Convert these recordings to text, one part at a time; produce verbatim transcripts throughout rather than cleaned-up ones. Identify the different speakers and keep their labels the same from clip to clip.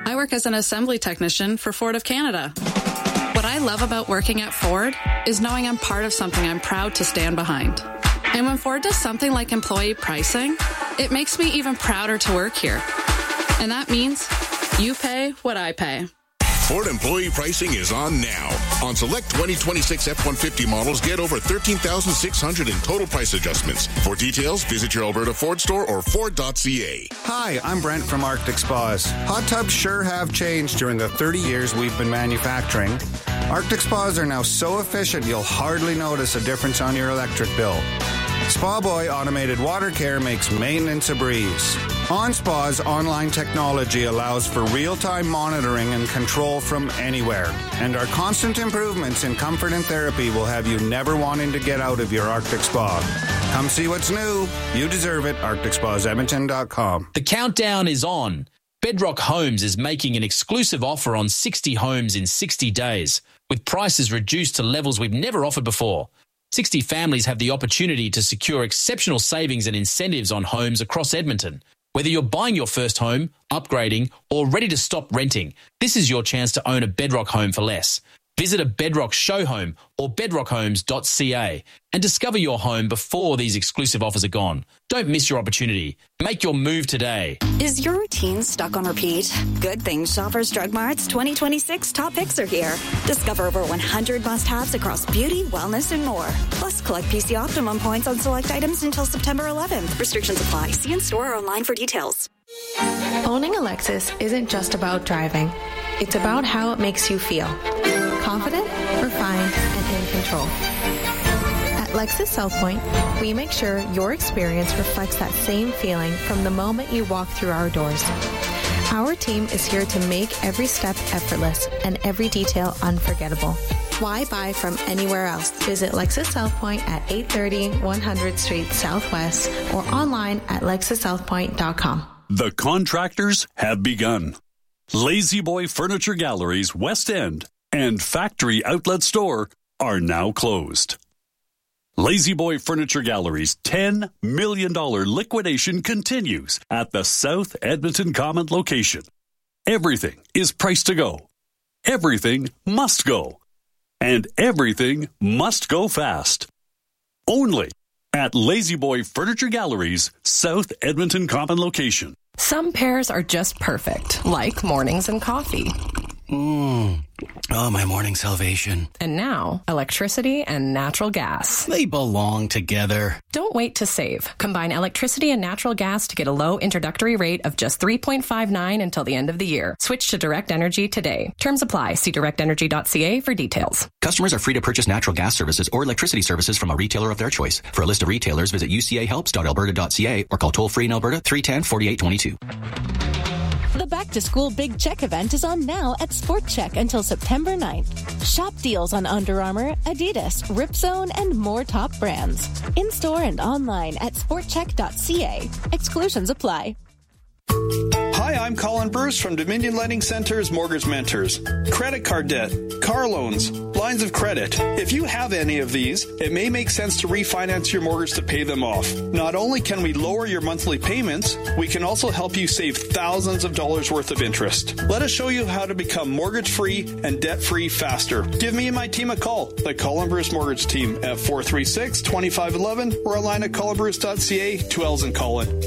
Speaker 1: I work as an assembly technician for Ford of Canada. What I love about working at Ford is knowing I'm part of something I'm proud to stand behind. And when Ford does something like employee pricing, it makes me even prouder to work here. And that means you pay what I pay.
Speaker 2: Ford employee pricing is on now. On select twenty twenty-six F one fifty models, get over thirteen thousand six hundred in total price adjustments. For details, visit your Alberta Ford store or Ford dot C A.
Speaker 3: Hi, I'm Brent from Arctic Spas. Hot tubs sure have changed during the thirty years we've been manufacturing. Arctic Spas are now so efficient you'll hardly notice a difference on your electric bill. Spa Boy Automated Water Care makes maintenance a breeze. OnSpa's online technology allows for real-time monitoring and control from anywhere. And our constant improvements in comfort and therapy will have you never wanting to get out of your Arctic Spa. Come see what's new. You deserve it. Arctic Spas Edmonton dot com.
Speaker 4: The countdown is on. Bedrock Homes is making an exclusive offer on sixty homes in sixty days, with prices reduced to levels we've never offered before. sixty families have the opportunity to secure exceptional savings and incentives on homes across Edmonton. Whether you're buying your first home, upgrading, or ready to stop renting, this is your chance to own a Bedrock home for less. Visit a Bedrock show home or bedrock homes dot c a and discover your home before these exclusive offers are gone. Don't miss your opportunity. Make your move today.
Speaker 5: Is your routine stuck on repeat? Good Things Shoppers Drug Mart's twenty twenty-six top picks are here. Discover over one hundred must-haves across beauty, wellness, and more. Plus, collect P C Optimum points on select items until September eleventh. Restrictions apply. See in store or online for details.
Speaker 6: Owning a Lexus isn't just about driving. It's about how it makes you feel. Confident, refined, and in control. At Lexus South Point, we make sure your experience reflects that same feeling from the moment you walk through our doors. Our team is here to make every step effortless and every detail unforgettable. Why buy from anywhere else? Visit Lexus South Point at eight thirty one hundredth Street Southwest or online at lexus south point dot com.
Speaker 7: The contractors have begun. Lazy Boy Furniture Galleries West End and Factory Outlet Store are now closed. Lazy Boy Furniture Gallery's ten million dollars liquidation continues at the South Edmonton Common location. Everything is priced to go. Everything must go. And everything must go fast. Only at Lazy Boy Furniture Gallery's South Edmonton Common location.
Speaker 8: Some pairs are just perfect, like mornings and coffee.
Speaker 9: Mmm. Oh, my morning salvation.
Speaker 8: And now, electricity and natural gas.
Speaker 9: They belong together.
Speaker 8: Don't wait to save. Combine electricity and natural gas to get a low introductory rate of just three point five nine until the end of the year. Switch to Direct Energy today. Terms apply. See direct energy dot c a for details.
Speaker 10: Customers are free to purchase natural gas services or electricity services from a retailer of their choice. For a list of retailers, visit u c a helps dot alberta dot c a or call toll-free in Alberta three one zero, four eight two two.
Speaker 11: The Back to School Big Check event is on now at Sport Check until September ninth. Shop deals on Under Armour, Adidas, Ripzone, and more top brands. In-store and online at sport check dot c a. Exclusions apply.
Speaker 12: Hi, I'm Colin Bruce from Dominion Lending Center's Mortgage Mentors. Credit card debt, car loans, lines of credit. If you have any of these, it may make sense to refinance your mortgage to pay them off. Not only can we lower your monthly payments, we can also help you save thousands of dollars worth of interest. Let us show you how to become mortgage-free and debt-free faster. Give me and my team a call, the Colin Bruce Mortgage Team, at four three six, two five one one or online at colin bruce dot c a, two L's in Colin.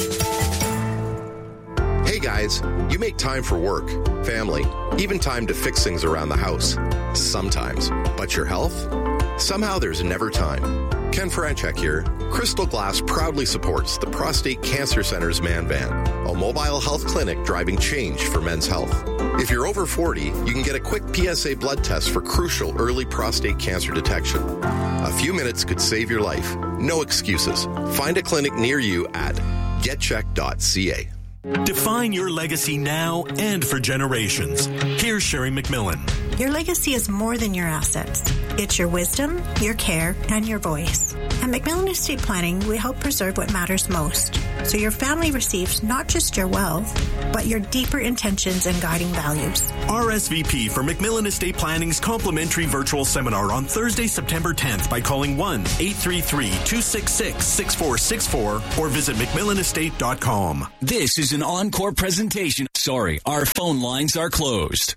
Speaker 13: Hey guys, you make time for work, family, even time to fix things around the house. Sometimes. But your health? Somehow there's never time. Ken Franchek here. Crystal Glass proudly supports the Prostate Cancer Center's Man Van, a mobile health clinic driving change for men's health. If you're over forty, you can get a quick P S A blood test for crucial early prostate cancer detection. A few minutes could save your life. No excuses. Find a clinic near you at get check dot c a.
Speaker 14: Define your legacy now and for generations. Here's Sherry McMillan.
Speaker 15: Your legacy is more than your assets. It's your wisdom, your care, and your voice. At McMillan Estate Planning, we help preserve what matters most, so your family receives not just your wealth, but your deeper intentions and guiding values.
Speaker 14: R S V P for McMillan Estate Planning's complimentary virtual seminar on Thursday, September tenth by calling one eight three three, two six six, six four six four or visit mcmillan estate dot com.
Speaker 16: This is an encore presentation. Sorry, our phone lines are closed.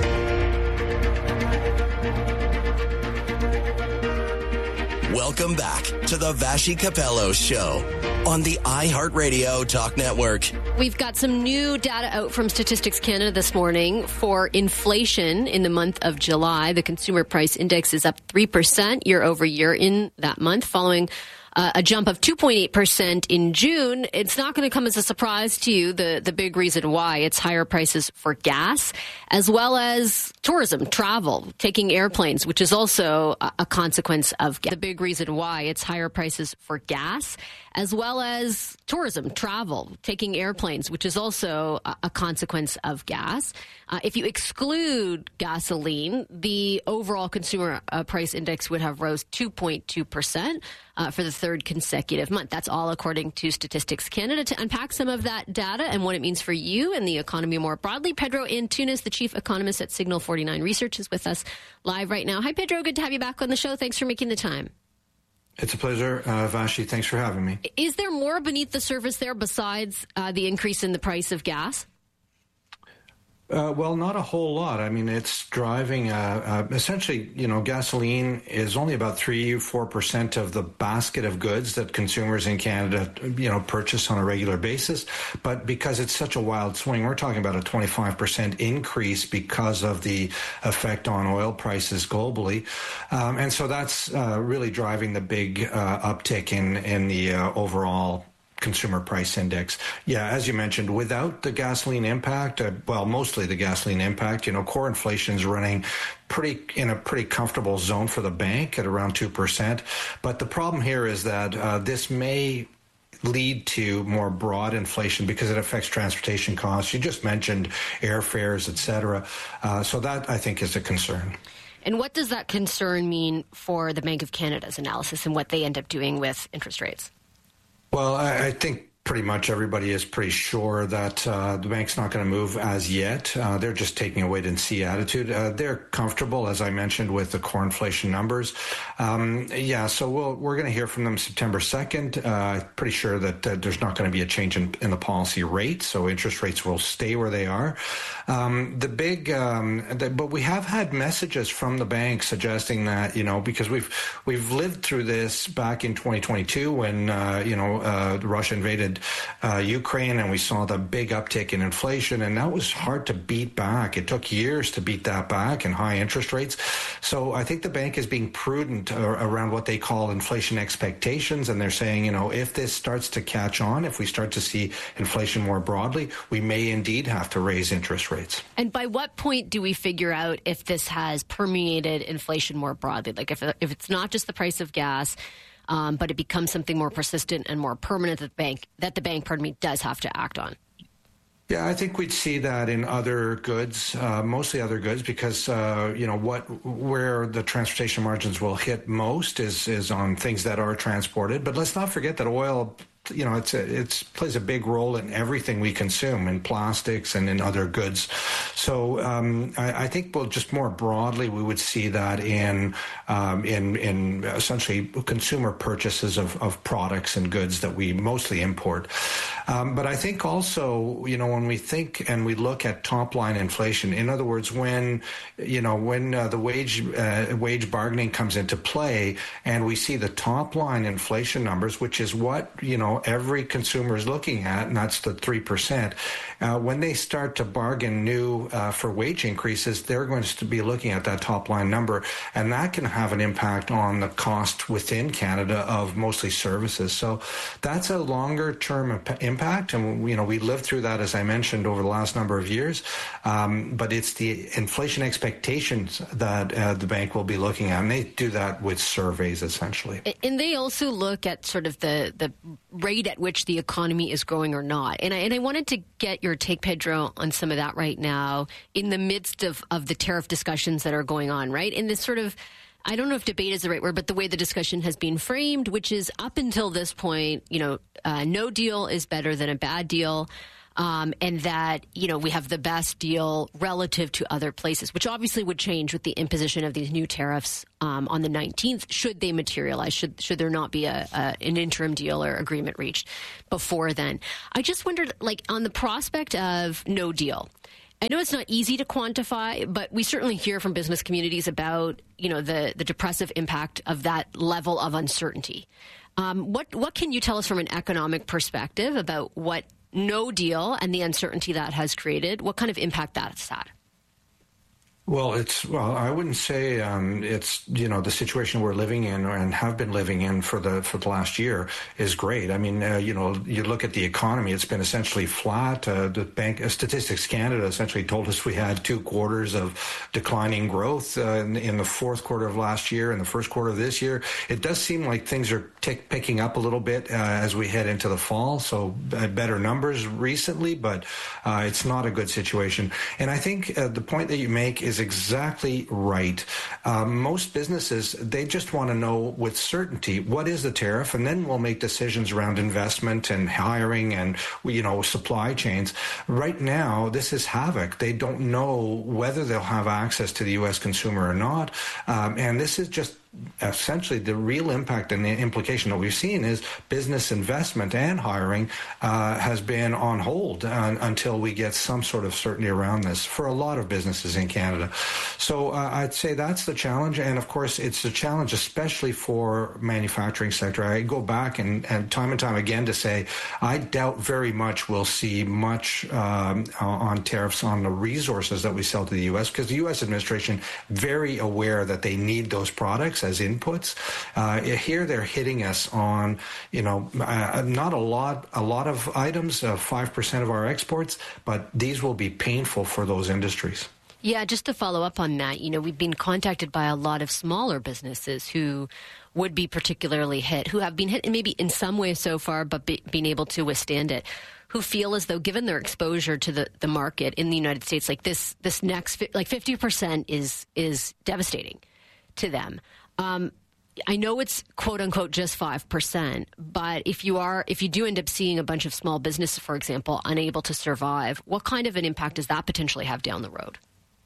Speaker 17: Welcome back to the Vassy Capello Show on the iHeartRadio Talk Network.
Speaker 18: We've got some new data out from Statistics Canada this morning for inflation in the month of July. The Consumer Price Index is up three percent year over year in that month, following Uh, a jump of two point eight percent in June. It's not going to come as a surprise to you. The, the big reason why, it's higher prices for gas, as well as tourism, travel, taking airplanes, which is also a, a consequence of gas. The big reason why, it's higher prices for gas, as well as tourism, travel, taking airplanes, which is also a, a consequence of gas. Uh, if you exclude gasoline, the overall consumer uh, price index would have rose two point two percent uh, for the third consecutive month. That's all according to Statistics Canada. To unpack some of that data and what it means for you and the economy more broadly, Pedro Antunes, the chief economist at Signal forty-nine Research, is with us live right now. Hi, Pedro. Good to have you back on the show. Thanks for making the time.
Speaker 19: It's a pleasure, uh, Vassy. Thanks for having me.
Speaker 18: Is there more beneath the surface there besides uh, the increase in the price of gas?
Speaker 19: Uh, well, not a whole lot. I mean, it's driving, uh, uh, essentially, you know, gasoline is only about three, four percent of the basket of goods that consumers in Canada, you know, purchase on a regular basis. But because it's such a wild swing, we're talking about a twenty-five percent increase because of the effect on oil prices globally. Um, and so that's uh, really driving the big uh, uptick in, in the uh, overall Consumer Price Index. Yeah, as you mentioned, without the gasoline impact, uh, well, mostly the gasoline impact, you know, core inflation is running pretty in a pretty comfortable zone for the bank at around two percent. But the problem here is that uh, this may lead to more broad inflation because it affects transportation costs. You just mentioned airfares, et cetera. Uh, so that, I think, is a concern.
Speaker 18: And what does that concern mean for the Bank of Canada's analysis and what they end up doing with interest rates?
Speaker 19: Well, I, I think pretty much everybody is pretty sure that uh, the bank's not going to move as yet. Uh, they're just taking a wait-and-see attitude. Uh, they're comfortable, as I mentioned, with the core inflation numbers. Um, yeah, so we'll, we're going to hear from them September second. Uh, pretty sure that uh, there's not going to be a change in, in the policy rate, so interest rates will stay where they are. Um, the big, um, the, but we have had messages from the bank suggesting that, you know, because we've we've lived through this back in twenty twenty-two when, uh, you know, uh, Russia invaded Uh, Ukraine, and we saw the big uptick in inflation, and that was hard to beat back. It took years to beat that back, and high interest rates. So I think the bank is being prudent uh, around what they call inflation expectations, and they're saying, you know, if this starts to catch on, if we start to see inflation more broadly, we may indeed have to raise interest rates.
Speaker 18: And by what point do we figure out if this has permeated inflation more broadly? Like if if it's not just the price of gas, Um, but it becomes something more persistent and more permanent that the bank, that the bank, pardon me, does have to act on?
Speaker 19: Yeah, I think we'd see that in other goods, uh, mostly other goods, because uh, you know what, where the transportation margins will hit most is is on things that are transported. But let's not forget that oil, you know, it's a, it's plays a big role in everything we consume, in plastics and in other goods. So um, I, I think, well, just more broadly, we would see that in um, in in essentially consumer purchases of, of products and goods that we mostly import. Um, but I think also, you know, when we think and we look at top line inflation, in other words, when, you know, when uh, the wage uh, wage bargaining comes into play and we see the top line inflation numbers, which is what, you know, every consumer is looking at, and that's the three percent. Uh, when they start to bargain new uh, for wage increases, they're going to be looking at that top line number, and that can have an impact on the cost within Canada of mostly services. So that's a longer term impact. Impact, and you know we lived through that, as I mentioned, over the last number of years. Um, but it's the inflation expectations that uh, the bank will be looking at, and they do that with surveys essentially.
Speaker 18: And they also look at sort of the the rate at which the economy is growing or not. And I, and I wanted to get your take, Pedro, on some of that right now in the midst of of the tariff discussions that are going on, right? In this sort of, I don't know if debate is the right word, but the way the discussion has been framed, which is up until this point, you know, uh, no deal is better than a bad deal. Um, and that, you know, we have the best deal relative to other places, which obviously would change with the imposition of these new tariffs um, on the nineteenth, should they materialize, should should there not be a, a an interim deal or agreement reached before then. I just wondered, like, on the prospect of no deal, I know it's not easy to quantify, but we certainly hear from business communities about, you know, the, the depressive impact of that level of uncertainty. Um, what what can you tell us from an economic perspective about what no deal and the uncertainty that has created, what kind of impact that's had?
Speaker 19: Well, it's well. I wouldn't say um, it's you know the situation we're living in and have been living in for the for the last year is great. I mean, uh, you know, you look at the economy; it's been essentially flat. Uh, the Bank uh, Statistics Canada essentially told us we had two quarters of declining growth uh, in, in the fourth quarter of last year and the first quarter of this year. It does seem like things are t- picking up a little bit uh, as we head into the fall. So uh, better numbers recently, but uh, it's not a good situation. And I think uh, the point that you make is exactly right. Uh, most businesses, they just want to know with certainty what is the tariff, and then we'll make decisions around investment and hiring and, you know, supply chains. Right now, this is havoc. They don't know whether they'll have access to the U S consumer or not. Um, and this is just essentially the real impact and the implication that we've seen is business investment and hiring uh, has been on hold uh, until we get some sort of certainty around this for a lot of businesses in Canada. So uh, I'd say that's the challenge. And of course, it's a challenge, especially for manufacturing sector. I go back and, and time and time again to say, I doubt very much we'll see much um, on tariffs on the resources that we sell to the U S, because the U S administration very aware that they need those products as inputs. Uh, here they're hitting us on, you know, uh, not a lot, a lot of items, uh, five percent of our exports, but these will be painful for those industries.
Speaker 18: Yeah, just to follow up on that, you know, we've been contacted by a lot of smaller businesses who would be particularly hit, who have been hit maybe in some way so far, but be, being able to withstand it, who feel as though given their exposure to the, the market in the United States, like this, this next, like fifty percent is, is devastating to them. Um, I know it's quote unquote just five percent, but if you are, if you do end up seeing a bunch of small businesses, for example, unable to survive, what kind of an impact does that potentially have down the road?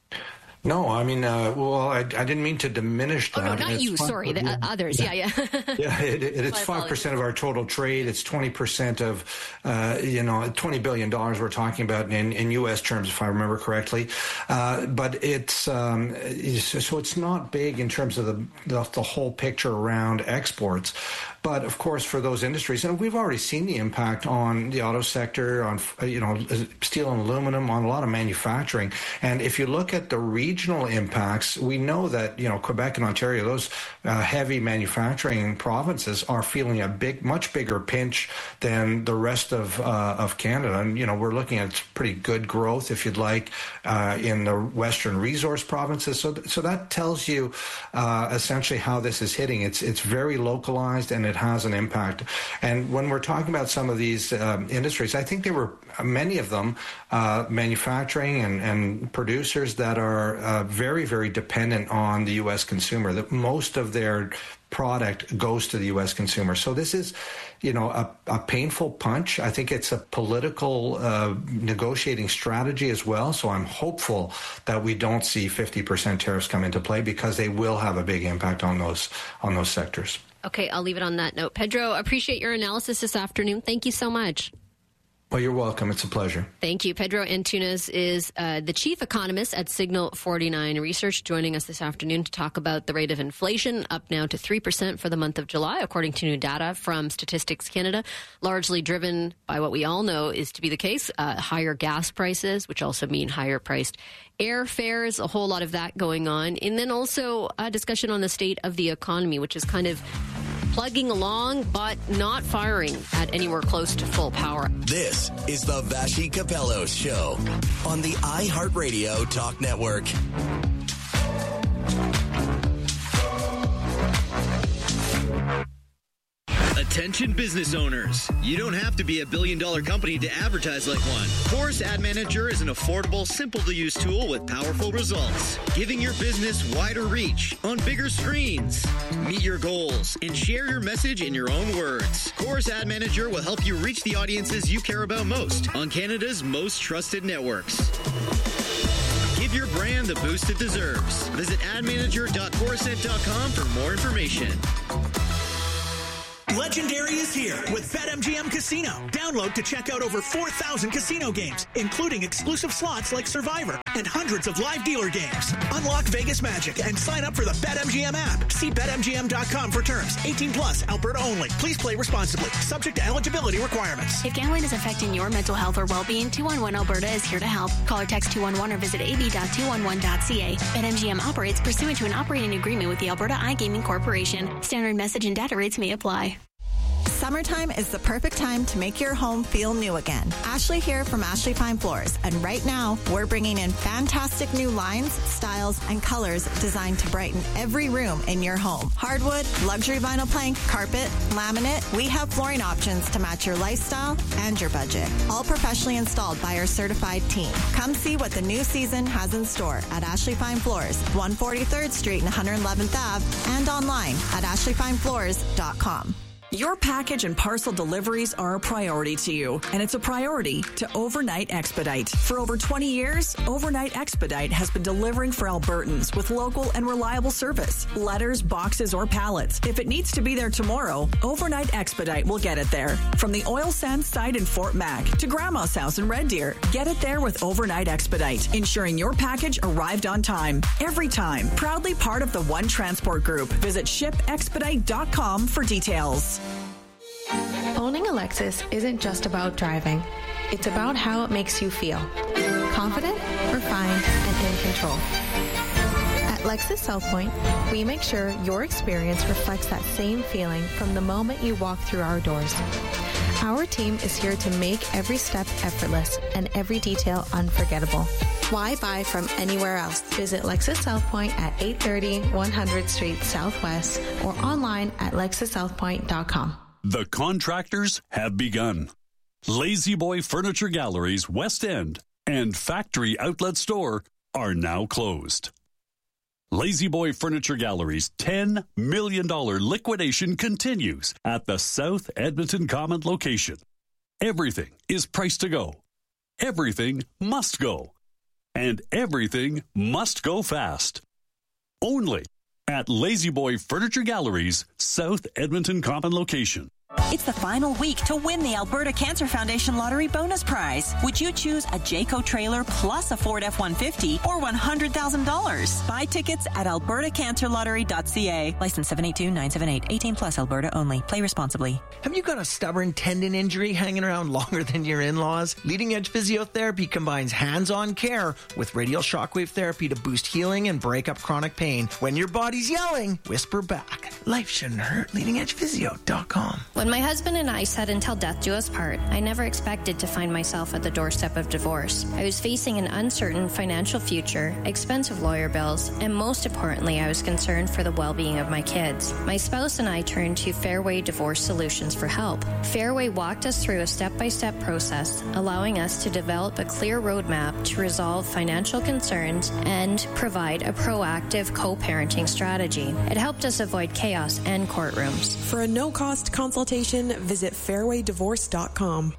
Speaker 19: No, I mean, uh, well, I, I didn't mean to diminish that.
Speaker 18: Oh, no, not you. Fun, Sorry, the, uh, others. Yeah, yeah. Yeah,
Speaker 19: yeah it, it, it's five percent of our total trade. It's twenty percent of, uh, you know, twenty billion dollars we're talking about in, in U S terms, if I remember correctly. Uh, but it's, um, so it's not big in terms of the, the, the whole picture around exports. But of course, for those industries, and we've already seen the impact on the auto sector, on, you know, steel and aluminum, on a lot of manufacturing. And if you look at the regional impacts, we know that, you know, Quebec and Ontario, those uh, heavy manufacturing provinces are feeling a big, much bigger pinch than the rest of uh, of Canada. And, you know, we're looking at pretty good growth, if you'd like, uh, in the Western resource provinces. So, so that tells you uh, essentially how this is hitting. It's, it's very localized, and it It has an impact. And when we're talking about some of these um, industries, I think there were many of them, uh, manufacturing and, and producers that are uh, very, very dependent on the U S consumer, that most of their product goes to the U S consumer. So this is, you know, a, a painful punch. I think it's a political uh, negotiating strategy as well. So I'm hopeful that we don't see fifty percent tariffs come into play, because they will have a big impact on those on those sectors.
Speaker 18: Okay, I'll leave it on that note. Pedro, appreciate your analysis this afternoon. Thank you so much.
Speaker 19: Well, you're welcome. It's a pleasure.
Speaker 18: Thank you. Pedro Antunes is uh, the chief economist at Signal forty-nine Research, joining us this afternoon to talk about the rate of inflation, up now to three percent for the month of July, according to new data from Statistics Canada, largely driven by what we all know is to be the case, uh, higher gas prices, which also mean higher priced airfares, a whole lot of that going on. And then also a discussion on the state of the economy, which is kind of plugging along, but not firing at anywhere close to full power.
Speaker 17: This is the Vassy Capello Show on the iHeartRadio Talk Network.
Speaker 20: Attention business owners. You don't have to be a billion dollar company to advertise like one. Chorus Ad Manager is an affordable, simple to use tool with powerful results, giving your business wider reach on bigger screens. Meet your goals and share your message in your own words. Chorus Ad Manager will help you reach the audiences you care about most on Canada's most trusted networks. Give your brand the boost it deserves. Visit ad manager dot coruscant dot com for more information.
Speaker 21: Legendary is here with BetMGM Casino. Download to check out over four thousand casino games, including exclusive slots like Survivor and hundreds of live dealer games. Unlock Vegas magic and sign up for the BetMGM app. See bet M G M dot com for terms. eighteen plus, Alberta only. Please play responsibly. Subject to eligibility requirements.
Speaker 22: If gambling is affecting your mental health or well-being, two one one Alberta is here to help. Call or text two one one or visit a b dot two one one dot c a. BetMGM operates pursuant to an operating agreement with the Alberta iGaming Corporation. Standard message and data rates may apply.
Speaker 23: Summertime is the perfect time to make your home feel new again. Ashley here from Ashley Fine Floors, and right now we're bringing in fantastic new lines, styles, and colors designed to brighten every room in your home. Hardwood, luxury vinyl plank, carpet, laminate, we have flooring options to match your lifestyle and your budget. All professionally installed by our certified team. Come see what the new season has in store at Ashley Fine Floors, one forty-third Street and one hundred eleventh Avenue, and online at ashley fine floors dot com.
Speaker 24: Your package and parcel deliveries are a priority to you, and it's a priority to Overnight Expedite. For over twenty years, Overnight Expedite has been delivering for Albertans with local and reliable service. Letters, boxes, or pallets. If it needs to be there tomorrow, Overnight Expedite will get it there. From the oil sands site in Fort Mac to Grandma's house in Red Deer, get it there with Overnight Expedite, ensuring your package arrived on time. Every time. Proudly part of the One Transport Group. Visit ship expedite dot com for details.
Speaker 6: Owning a Lexus isn't just about driving. It's about how it makes you feel. Confident, refined, and in control. At Lexus South Point, we make sure your experience reflects that same feeling from the moment you walk through our doors. Our team is here to make every step effortless and every detail unforgettable. Why buy from anywhere else? Visit Lexus South Point at eight thirty one hundredth Street Southwest or online at lexus south point dot com.
Speaker 7: The contractors have begun. Lazy Boy Furniture Galleries West End and Factory Outlet Store are now closed. Lazy Boy Furniture Galleries' ten million dollars liquidation continues at the South Edmonton Common location. Everything is priced to go. Everything must go. And everything must go fast. Only at Lazy Boy Furniture Galleries' South Edmonton Common location.
Speaker 25: It's the final week to win the Alberta Cancer Foundation Lottery Bonus Prize. Would you choose a Jayco trailer plus a Ford F one fifty or one hundred thousand dollars? Buy tickets at alberta cancer lottery dot c a. License seven eight two nine seven eight. eighteen plus, Alberta only. Play responsibly.
Speaker 26: Have you got a stubborn tendon injury hanging around longer than your in-laws? Leading Edge Physiotherapy combines hands-on care with radial shockwave therapy to boost healing and break up chronic pain. When your body's yelling, whisper back. Life shouldn't hurt. leading edge physio dot com.
Speaker 27: When my husband and I said until death do us part, I never expected to find myself at the doorstep of divorce. I was facing an uncertain financial future, expensive lawyer bills, and most importantly, I was concerned for the well-being of my kids. My spouse and I turned to Fairway Divorce Solutions for help. Fairway walked us through a step-by-step process, allowing us to develop a clear roadmap to resolve financial concerns and provide a proactive co-parenting strategy. It helped us avoid chaos and courtrooms.
Speaker 28: For a no-cost consultation, visit fairway divorce dot com.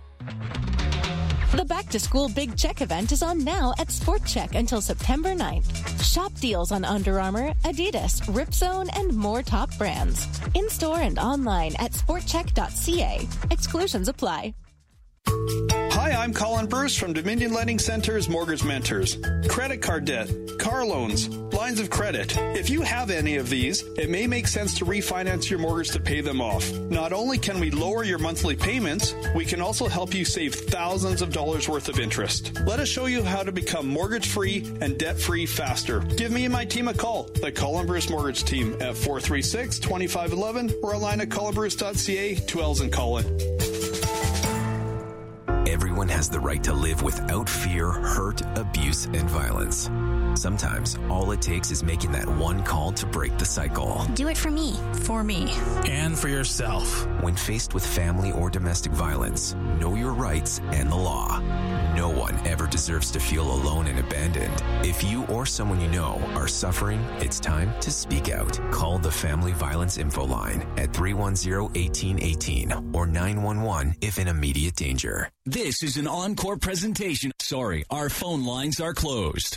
Speaker 11: The Back to School Big Check event is on now at Sport Check until September ninth. Shop deals on Under Armour, Adidas, Ripzone, and more top brands. In-store and online at sport check dot c a. Exclusions apply.
Speaker 12: Hi, I'm Colin Bruce from Dominion Lending Center's Mortgage Mentors. Credit card debt, car loans, lines of credit. If you have any of these, it may make sense to refinance your mortgage to pay them off. Not only can we lower your monthly payments, we can also help you save thousands of dollars worth of interest. Let us show you how to become mortgage-free and debt-free faster. Give me and my team a call, the Colin Bruce Mortgage Team, at four three six, two five one one or online at colin bruce dot c a. Two L's in Colin.
Speaker 29: Everyone
Speaker 1: Everyone has the right to live without fear, hurt, abuse, and violence. Sometimes all it takes is making that one call to break the cycle.
Speaker 22: Do it for me.
Speaker 2: For me. And for yourself.
Speaker 1: When faced with family or domestic violence, know your rights and the law. No one ever deserves to feel alone and abandoned. If you or someone you know are suffering, it's time to speak out. Call the Family Violence Info Line at three one zero, one eight one eight or nine one one if in immediate danger.
Speaker 16: This is an encore presentation. Sorry, our phone lines are closed.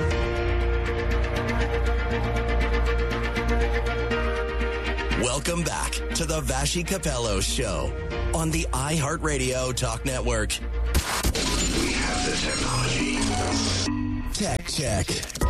Speaker 17: Welcome back to the Vassy Capello Show on the iHeartRadio Talk Network.
Speaker 3: We have the technology.
Speaker 17: Tech Check.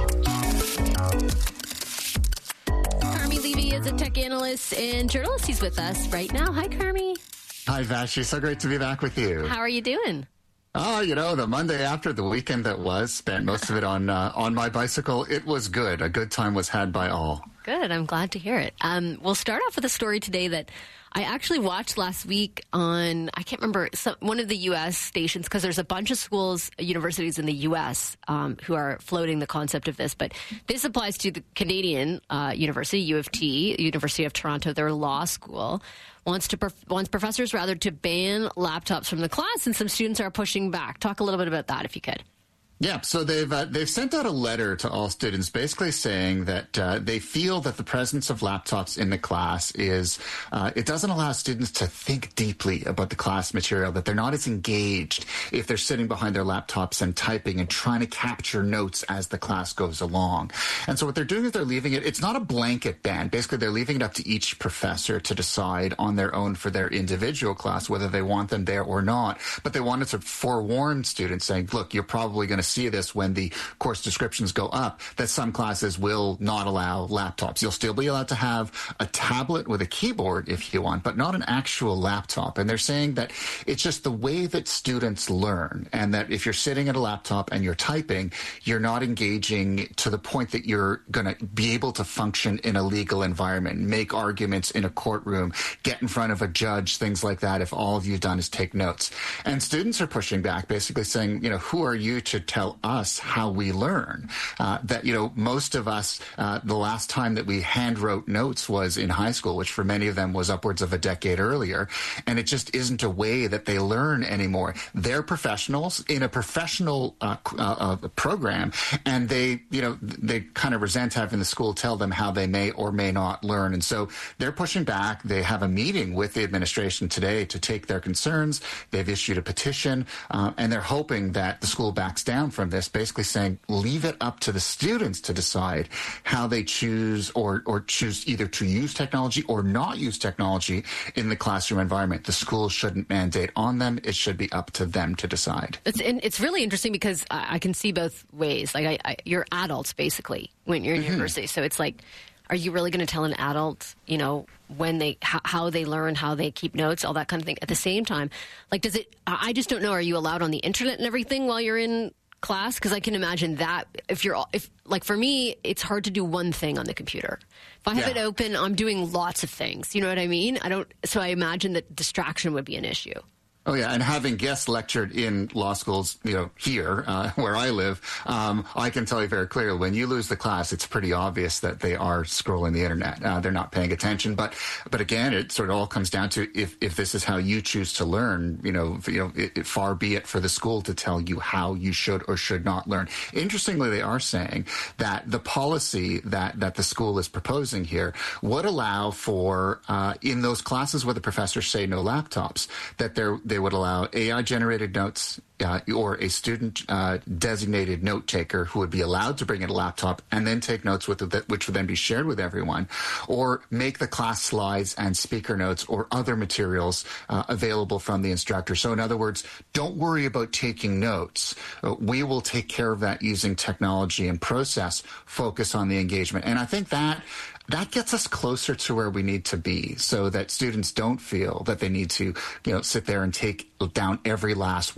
Speaker 18: Carmi Levy is a tech analyst and journalist. He's with us right now. Hi, Carmi.
Speaker 4: Hi, Vassy. So great to be back with you.
Speaker 18: How are you doing?
Speaker 4: Oh, you know, the Monday after the weekend that was, spent most of it on uh, on my bicycle. It was good. A good time was had by all.
Speaker 18: Good. I'm glad to hear it. Um, we'll start off with a story today that I actually watched last week on, I can't remember, some, one of the U S stations, because there's a bunch of schools, universities in the U S um, who are floating the concept of this. But this applies to the Canadian uh, university, U of T, University of Toronto, their law school. Wants to prof- wants professors rather to ban laptops from the class, and some students are pushing back. Talk a little bit about that, if you could.
Speaker 4: Yeah, so they've uh, they've sent out a letter to all students basically saying that uh, they feel that the presence of laptops in the class is, uh, it doesn't allow students to think deeply about the class material, that they're not as engaged if they're sitting behind their laptops and typing and trying to capture notes as the class goes along. And so what they're doing is they're leaving it, it's not a blanket ban. Basically, they're leaving it up to each professor to decide on their own for their individual class whether they want them there or not. But they wanted to forewarn students saying, look, you're probably going to see this when the course descriptions go up, that some classes will not allow laptops. You'll still be allowed to have a tablet with a keyboard if you want, but not an actual laptop. And they're saying that it's just the way that students learn, and that if you're sitting at a laptop and you're typing, you're not engaging to the point that you're going to be able to function in a legal environment, make arguments in a courtroom, get in front of a judge, things like that, if all you've done is take notes. And students are pushing back, basically saying, you know, who are you to tell us how we learn? Uh, that, you know, most of us, uh, the last time that we hand wrote notes was in high school, which for many of them was upwards of a decade earlier. And it just isn't a way that they learn anymore. They're professionals in a professional uh, uh, uh, program, and they, you know, they kind of resent having the school tell them how they may or may not learn. And so they're pushing back. They have a meeting with the administration today to take their concerns. They've issued a petition, uh, and they're hoping that the school backs down from this, basically saying leave it up to the students to decide how they choose or or choose either to use technology or not use technology in the classroom environment. The school shouldn't mandate on them. It should be up to them to decide.
Speaker 18: It's and it's really interesting because I, I can see both ways. Like I, I, you're adults basically when you're in mm-hmm. university, so it's like, are you really going to tell an adult, you know, when they how, how they learn, how they keep notes, all that kind of thing? At the same time, like, does it? I just don't know. Are you allowed on the internet and everything while you're in class? Because I can imagine that if you're if like for me, it's hard to do one thing on the computer. If I have yeah. it open, I'm doing lots of things. You know what I mean? I don't. So I imagine that distraction would be an issue.
Speaker 4: Oh, yeah. And having guest lectured in law schools, you know, here, uh, where I live, um, I can tell you very clearly, when you lose the class, it's pretty obvious that they are scrolling the internet. Uh, they're not paying attention. But but again, it sort of all comes down to if, if this is how you choose to learn, you know, you know, it, it, far be it for the school to tell you how you should or should not learn. Interestingly, they are saying that the policy that, that the school is proposing here would allow for, uh, in those classes where the professors say no laptops, that there they would allow A I-generated notes uh, or a student-designated uh, note taker who would be allowed to bring in a laptop and then take notes, with it, which would then be shared with everyone, or make the class slides and speaker notes or other materials uh, available from the instructor. So in other words, don't worry about taking notes. Uh, we will take care of that using technology and process. Focus on the engagement. And I think that that gets us closer to where we need to be, so that students don't feel that they need to, you know, sit there and take down every last word that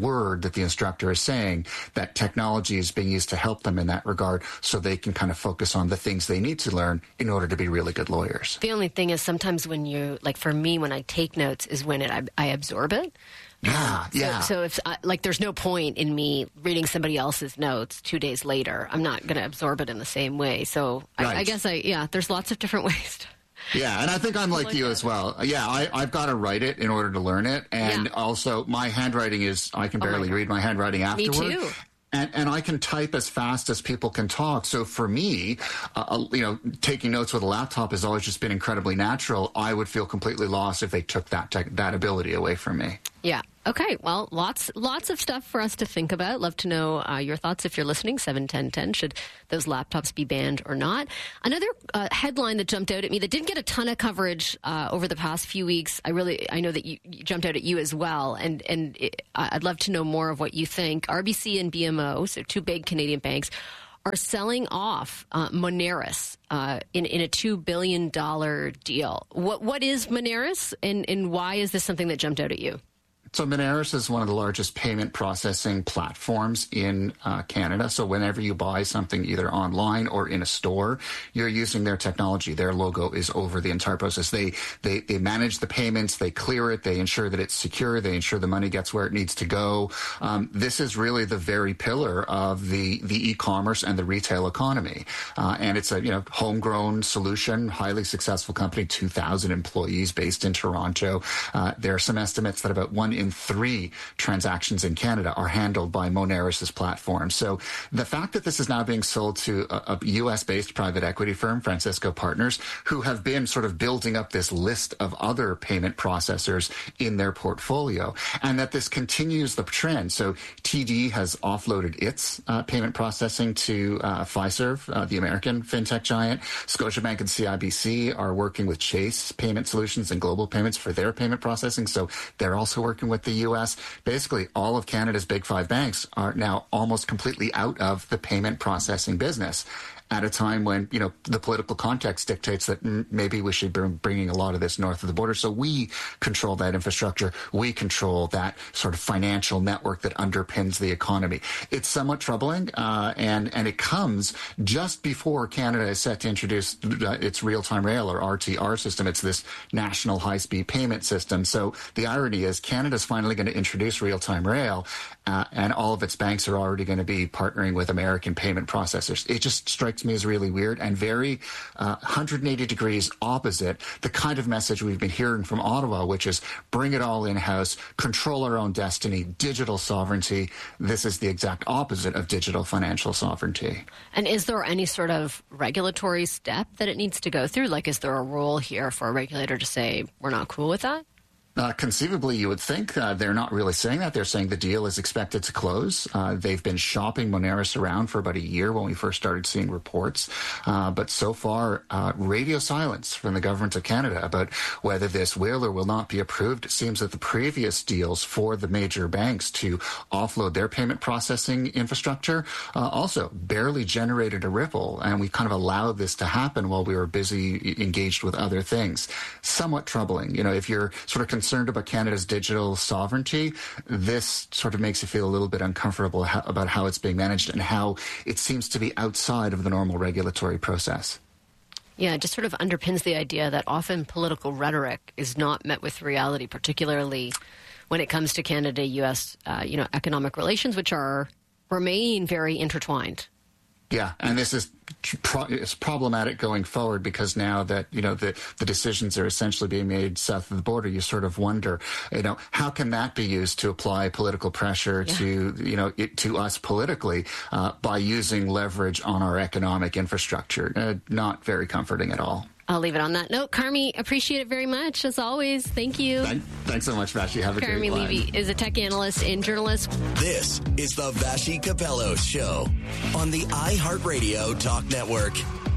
Speaker 4: that the instructor is saying that technology is being used to help them in that regard so they can kind of focus on the things they need to learn in order to be really good lawyers.
Speaker 18: The only thing is sometimes when you, like for me, when I take notes is when it, I, I absorb it.
Speaker 4: Yeah,
Speaker 18: so,
Speaker 4: yeah.
Speaker 18: So if I, like, there's no point in me reading somebody else's notes two days later. I'm not going to absorb it in the same way. So
Speaker 4: Right.
Speaker 18: I, I guess I, yeah, there's lots of different ways to.
Speaker 4: Yeah, and I think I'm like, like you that. as well. Yeah, I, I've got to write it in order to learn it. And yeah. also, my handwriting is, I can barely oh my read my handwriting afterward.
Speaker 18: Me too.
Speaker 4: And, and I can type as fast as people can talk. So for me, uh, you know, taking notes with a laptop has always just been incredibly natural. I would feel completely lost if they took that tech, that ability away from me.
Speaker 18: Yeah. Okay. Well, lots lots of stuff for us to think about. Love to know uh, your thoughts if you're listening. seven ten ten. Should those laptops be banned or not? Another uh, headline that jumped out at me that didn't get a ton of coverage uh, over the past few weeks. I really, I know that you, you jumped out at you as well, and and it, I'd love to know more of what you think. R B C and B M O, so two big Canadian banks, are selling off uh, Moneris uh, in in a two billion dollars deal. What what is Moneris, and and why is this something that jumped out at you?
Speaker 4: So Moneris is one of the largest payment processing platforms in uh, Canada. So whenever you buy something either online or in a store, you're using their technology. Their logo is over the entire process. They they they manage the payments, they clear it, they ensure that it's secure, they ensure the money gets where it needs to go. Um, this is really the very pillar of the the e-commerce and the retail economy. Uh, and it's a you know homegrown solution, highly successful company, two thousand employees based in Toronto. Uh, there are some estimates that about one in three transactions in Canada are handled by Moneris' platform. So the fact that this is now being sold to a, a U S-based private equity firm, Francisco Partners, who have been sort of building up this list of other payment processors in their portfolio, and that this continues the trend. So T D has offloaded its uh, payment processing to uh, Fiserv, uh, the American fintech giant. Scotiabank and C I B C are working with Chase Payment Solutions and Global Payments for their payment processing. So they're also working with the U S. Basically, all of Canada's big five banks are now almost completely out of the payment processing business at a time when, you know, the political context dictates that mm, maybe we should be bringing a lot of this north of the border. So we control that infrastructure. We control that sort of financial network that underpins the economy. It's somewhat troubling, uh, and, and it comes just before Canada is set to introduce uh, its real-time rail, or R T R system. It's this national high-speed payment system. So the irony is Canada's finally going to introduce real-time rail, uh, and all of its banks are already going to be partnering with American payment processors. It just strikes me as really weird and very uh, one hundred eighty degrees opposite the kind of message we've been hearing from Ottawa, which is bring it all in-house, control our own destiny, digital sovereignty. This is the exact opposite of digital financial sovereignty.
Speaker 18: And is there any sort of regulatory step that it needs to go through? Like, is there a rule here for a regulator to say, we're not cool with that?
Speaker 4: Uh, conceivably, you would think uh, they're not really saying that. They're saying the deal is expected to close. Uh, they've been shopping Moneris around for about a year when we first started seeing reports. Uh, but so far, uh, radio silence from the government of Canada about whether this will or will not be approved. It seems that the previous deals for the major banks to offload their payment processing infrastructure uh, also barely generated a ripple. And we kind of allowed this to happen while we were busy engaged with other things. Somewhat troubling. You know, if you're sort of concerned about Canada's digital sovereignty, this sort of makes you feel a little bit uncomfortable how, about how it's being managed and how it seems to be outside of the normal regulatory process.
Speaker 18: Yeah, it just sort of underpins the idea that often political rhetoric is not met with reality, particularly when it comes to Canada-U S uh, you know, economic relations, which are remain very intertwined.
Speaker 4: Yeah, and this is pro- it's problematic going forward because now that, you know, the, the decisions are essentially being made south of the border, you sort of wonder, you know, how can that be used to apply political pressure yeah. to, you know, it, to us politically uh, by using leverage on our economic infrastructure? Uh, not very comforting at all.
Speaker 18: I'll leave it on that note. Carmi, appreciate it very much, as always. Thank you.
Speaker 4: Thank, thanks so much, Vashi. Have a
Speaker 18: Carmi
Speaker 4: great
Speaker 18: Levy
Speaker 4: line.
Speaker 18: is a tech analyst and journalist.
Speaker 17: This is the Vashi Capello Show on the iHeartRadio Talk Network.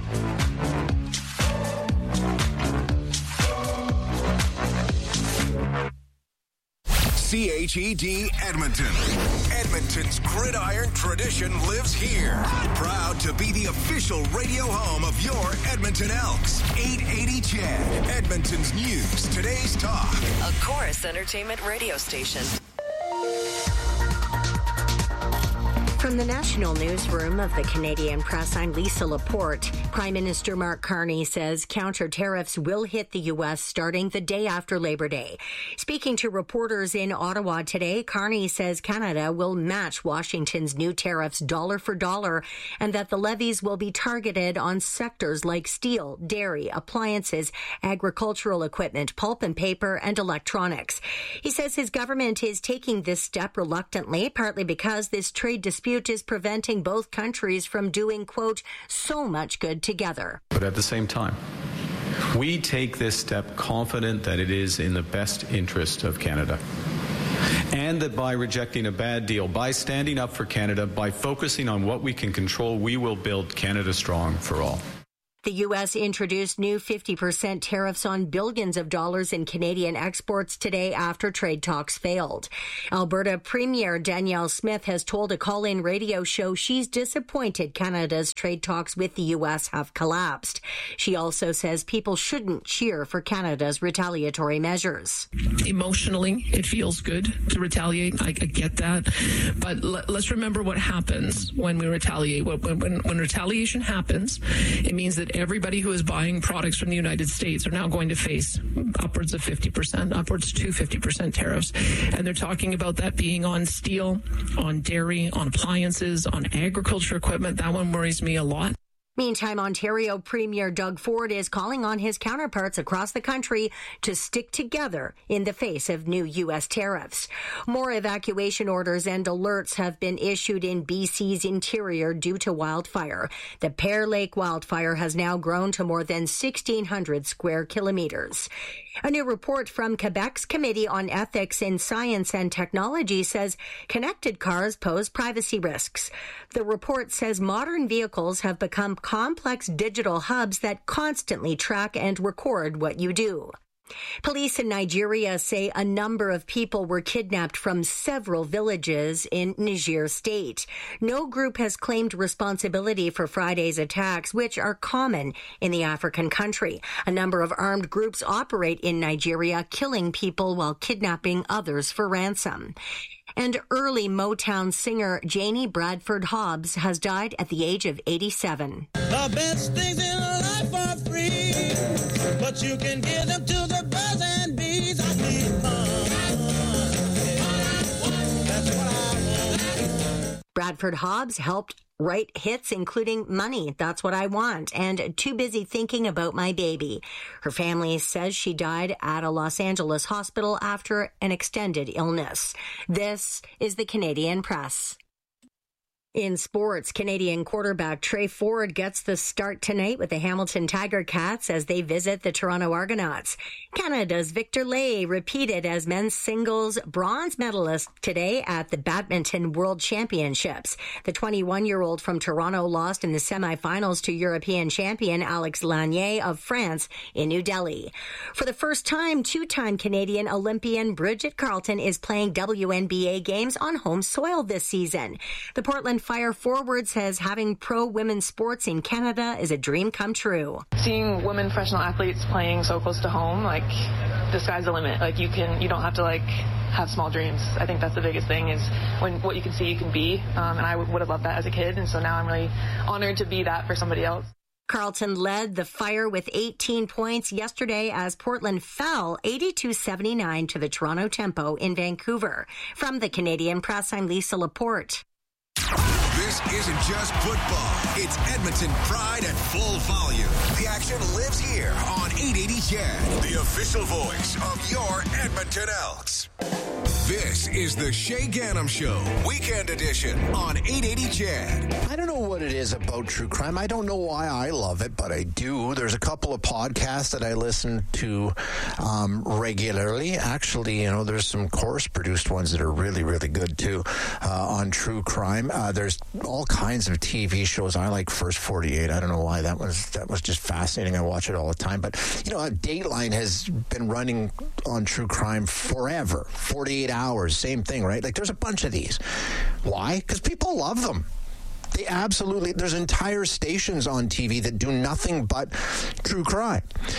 Speaker 3: C H E D Edmonton. Edmonton's gridiron tradition lives here. Proud to be the official radio home of your Edmonton Elks. eight eighty C H E D, Edmonton's news, today's talk.
Speaker 5: A Chorus Entertainment radio station. From the National Newsroom of the Canadian Press, I'm Lisa Laporte. Prime Minister Mark Carney says counter tariffs will hit the U S starting the day after Labor Day. Speaking to reporters in Ottawa today, Carney says Canada will match Washington's new tariffs dollar for dollar and that the levies will be targeted on sectors like steel, dairy, appliances, agricultural equipment, pulp and paper, and electronics. He says his government is taking this step reluctantly, partly because this trade dispute is preventing both countries from doing, quote, so much good together.
Speaker 8: But at the same time, we take this step confident that it is in the best interest of Canada. And that by rejecting a bad deal, by standing up for Canada, by focusing on what we can control, we will build Canada strong for all.
Speaker 5: The U S introduced new fifty percent tariffs on billions of dollars in Canadian exports today after trade talks failed. Alberta Premier Danielle Smith has told a call-in radio show she's disappointed Canada's trade talks with the U S have collapsed. She also says people shouldn't cheer for Canada's retaliatory measures.
Speaker 9: Emotionally, it feels good to retaliate. I, I get that. But l- let's remember what happens when we retaliate. When, when, when retaliation happens, it means that everybody who is buying products from the United States are now going to face upwards of fifty percent, upwards to fifty percent tariffs. And they're talking about that being on steel, on dairy, on appliances, on agriculture equipment. That one worries me a lot.
Speaker 5: Meantime, Ontario Premier Doug Ford is calling on his counterparts across the country to stick together in the face of new U S tariffs. More evacuation orders and alerts have been issued in B C's interior due to wildfire. The Pear Lake wildfire has now grown to more than sixteen hundred square kilometers. A new report from Quebec's Committee on Ethics in Science and Technology says connected cars pose privacy risks. The report says modern vehicles have become complex digital hubs that constantly track and record what you do. Police in Nigeria say a number of people were kidnapped from several villages in Niger State. No group has claimed responsibility for Friday's attacks, which are common in the African country. A number of armed groups operate in Nigeria, killing people while kidnapping others for ransom. And early Motown singer Janie Bradford Hobbs has died at the age of eighty-seven.
Speaker 10: The best things in life are free, but you can give them to the birds and bees. I need fun. That's what I want.
Speaker 5: Bradford Hobbs helped write hits including Money, That's What I Want, and Too Busy Thinking About My Baby. Her family says she died at a Los Angeles hospital after an extended illness. This is the Canadian Press. In sports, Canadian quarterback Trey Ford gets the start tonight with the Hamilton Tiger Cats as they visit the Toronto Argonauts. Canada's Victor Lay repeated as men's singles bronze medalist today at the Badminton World Championships. The twenty-one-year-old from Toronto lost in the semifinals to European champion Alex Lanier of France in New Delhi. For the first time, two-time Canadian Olympian Bridget Carleton is playing W N B A games on home soil this season. The Portland Fire forward says having pro women's sports in Canada is a dream come true.
Speaker 13: Seeing women professional athletes playing so close to home, like the sky's the limit. Like you can, you don't have to like have small dreams. I think that's the biggest thing is when what you can see, you can be. Um, and I w- would have loved that as a kid. And so now I'm really honored to be that for somebody else.
Speaker 5: Carleton led the Fire with eighteen points yesterday as Portland fell eighty-two seventy-nine to the Toronto Tempo in Vancouver. From the Canadian Press, I'm Lisa Laporte.
Speaker 3: This isn't just football. It's Edmonton pride at full volume. The action lives here on eight eighty C H E D, the official voice of your Edmonton Elks. This is the Shay Gannam Show, Weekend Edition on eight eighty C H E D.
Speaker 14: I don't know what it is about true crime. I don't know why I love it, but I do. There's a couple of podcasts that I listen to um, regularly. Actually, you know, there's some course-produced ones that are really, really good, too, uh, on true crime. Uh, there's all kinds of T V shows. I like First forty-eight. I don't know why. That was that was just fascinating. I watch it all the time. But, you know, Dateline has been running on true crime forever. forty-eight hours, same thing, right? Like, there's a bunch of these. Why? Because people love them. They absolutely, there's entire stations on T V that do nothing but true crime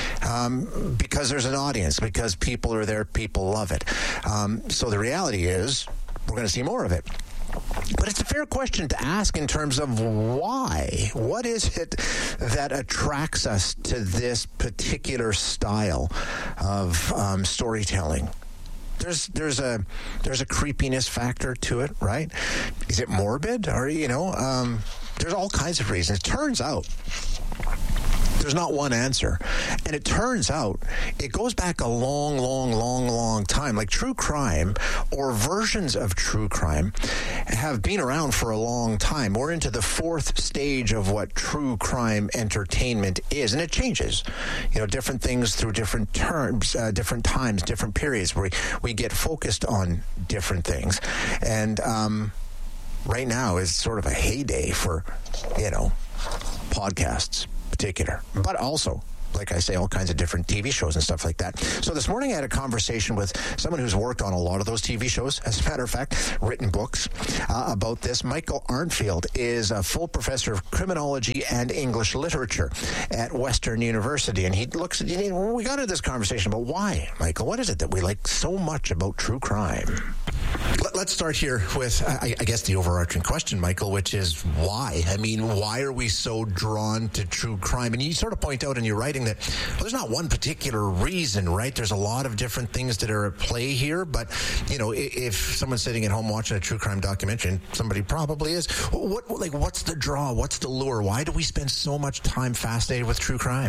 Speaker 14: um, because there's an audience, because people are there, people love it. Um, so the reality is we're going to see more of it. But it's a fair question to ask in terms of why. What is it that attracts us to this particular style of um, storytelling? There's there's a there's a creepiness factor to it, right? Is it morbid? Or, you know, um, there's all kinds of reasons. It turns out there's not one answer. And it turns out it goes back a long, long, long, long time. Like true crime or versions of true crime have been around for a long time. We're into the fourth stage of what true crime entertainment is. And it changes. You know, different things through different terms, uh, different times, different periods where we, we get focused on different things. And um, right now is sort of a heyday for, you know, podcasts. Particular, but also, like I say, all kinds of different T V shows and stuff like that. So this morning I had a conversation with someone who's worked on a lot of those T V shows, as a matter of fact, written books uh, about this. Michael Arnfield is a full professor of criminology and English literature at Western University, and he looks at, you know, we got into this conversation about why, Michael, what is it that we like so much about true crime? Let's start here with, I, I guess, the overarching question, Michael, which is why? I mean, why are we so drawn to true crime? And you sort of point out in your writing that well, there's not one particular reason, right? There's a lot of different things that are at play here. But, you know, if someone's sitting at home watching a true crime documentary, and somebody probably is, what, like, what's the draw? What's the lure? Why do we spend so much time fascinated with true crime?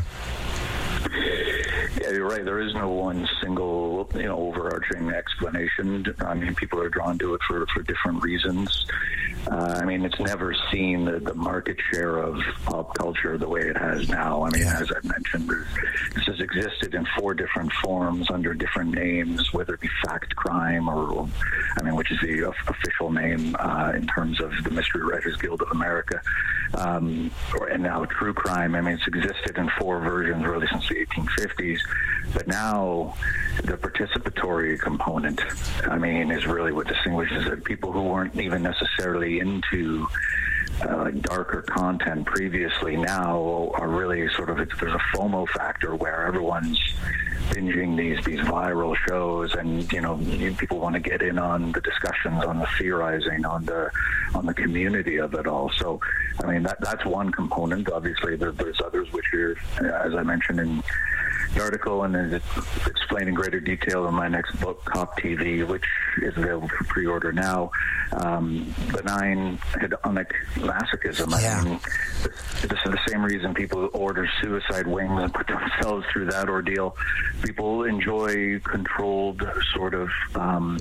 Speaker 6: Yeah, you're right. There is no one single, you know, overarching explanation. I mean, people are drawn to it for, for different reasons. Uh, I mean, it's never seen the, the market share of pop culture the way it has now. I mean, yeah. as I mentioned, this has existed in four different forms under different names, whether it be fact crime or, I mean, which is the official name uh, in terms of the Mystery Writers Guild of America, um, or, and now true crime. I mean, it's existed in four versions really since the eighteen fifties. But now the participatory component, I mean, is really what distinguishes it. People who weren't even necessarily into uh, like darker content previously now are really sort of, there's a FOMO factor where everyone's binging these these viral shows, and you know, people want to get in on the discussions, on the theorizing, on the on the community of it all. So, I mean, that that's one component. Obviously, there, there's others which are, as I mentioned in the article, and then it's explained in greater detail in my next book, Cop T V, which is available for pre-order now. Um, benign hedonic masochism. Yeah. I mean, this is the same reason people order suicide wings and put themselves through that ordeal. People enjoy controlled sort of um,